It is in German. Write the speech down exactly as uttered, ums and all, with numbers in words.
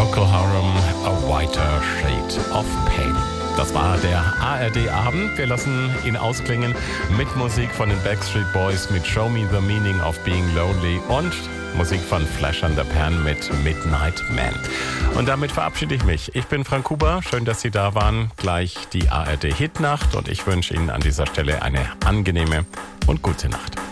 Procol Harum, A Whiter Shade of Pale. Das war der A R D-Abend. Wir lassen ihn ausklingen mit Musik von den Backstreet Boys, mit Show Me the Meaning of Being Lonely und Musik von Flash and the Pan mit Midnight Man. Und damit verabschiede ich mich. Ich bin Frank Huber. Schön, dass Sie da waren. Gleich die A R D-Hitnacht und ich wünsche Ihnen an dieser Stelle eine angenehme und gute Nacht.